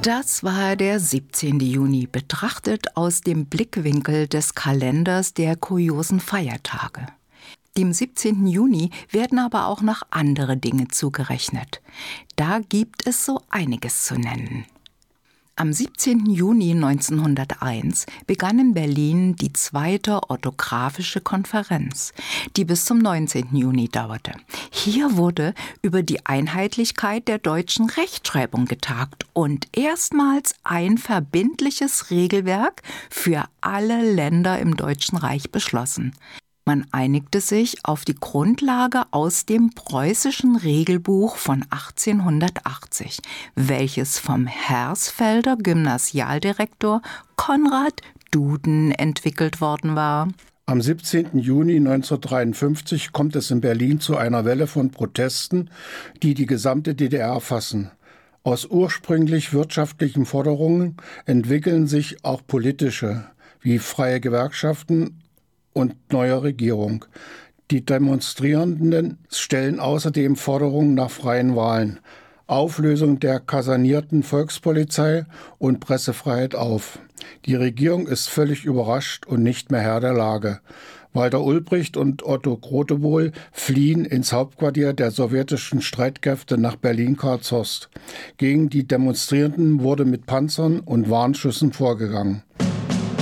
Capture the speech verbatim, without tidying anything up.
Das war der siebzehnte Juni, betrachtet aus dem Blickwinkel des Kalenders der kuriosen Feiertage. Dem siebzehnten Juni werden aber auch noch andere Dinge zugerechnet. Da gibt es so einiges zu nennen. Am siebzehnten Juni neunzehnhunderteins begann in Berlin die zweite orthographische Konferenz, die bis zum neunzehnten Juni dauerte. Hier wurde über die Einheitlichkeit der deutschen Rechtschreibung getagt und erstmals ein verbindliches Regelwerk für alle Länder im Deutschen Reich beschlossen. Man einigte sich auf die Grundlage aus dem preußischen Regelbuch von achtzehnhundertachtzig, welches vom Hersfelder Gymnasialdirektor Konrad Duden entwickelt worden war. Am siebzehnten Juni neunzehnhundertdreiundfünfzig kommt es in Berlin zu einer Welle von Protesten, die die gesamte D D R erfassen. Aus ursprünglich wirtschaftlichen Forderungen entwickeln sich auch politische, wie freie Gewerkschaften und neue Regierung. Die Demonstrierenden stellen außerdem Forderungen nach freien Wahlen, Auflösung der kasernierten Volkspolizei und Pressefreiheit auf. Die Regierung ist völlig überrascht und nicht mehr Herr der Lage. Walter Ulbricht und Otto Grotewohl fliehen ins Hauptquartier der sowjetischen Streitkräfte nach Berlin-Karlshorst. Gegen die Demonstrierenden wurde mit Panzern und Warnschüssen vorgegangen.